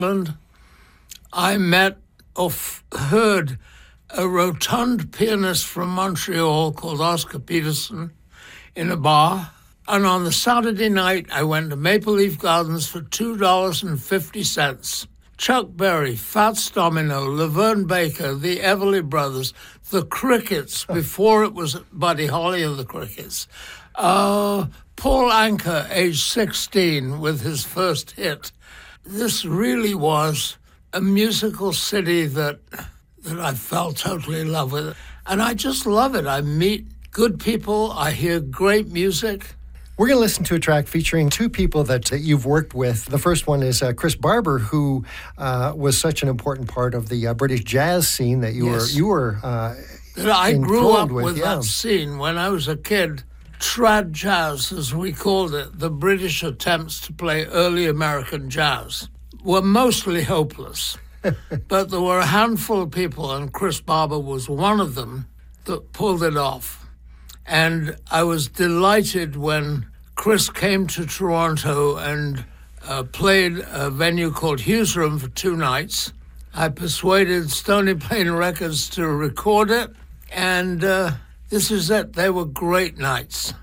England, I met or heard a rotund pianist from Montreal called Oscar Peterson in a bar. And on the Saturday night, I went to Maple Leaf Gardens for $2.50. Chuck Berry, Fats Domino, Laverne Baker, the Everly Brothers, the Crickets, before it was Buddy Holly and the Crickets. Paul Anka, age 16, with his first hit. This really was a musical city that I fell totally in love with. And I just love it. I meet good people. I hear great music. We're going to listen to a track featuring two people that you've worked with. The first one is Chris Barber, who was such an important part of the British jazz scene that you were I grew up with that scene when I was a kid. Trad jazz, as we called it, the British attempts to play early American jazz, were mostly hopeless. But there were a handful of people, and Chris Barber was one of them, that pulled it off. And I was delighted when Chris came to Toronto and played a venue called Hughes Room for 2 nights. I persuaded Stony Plain Records to record it, and this is it. They were great nights.